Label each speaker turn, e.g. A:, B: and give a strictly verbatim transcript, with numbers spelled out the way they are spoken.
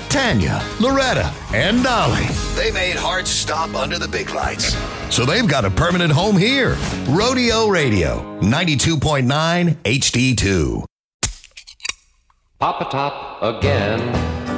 A: Tanya, Loretta, and Dolly. They made hearts stop under the big lights. So they've got a permanent home here. Rodeo Radio, ninety-two point nine H D two.
B: Pop-a-top again.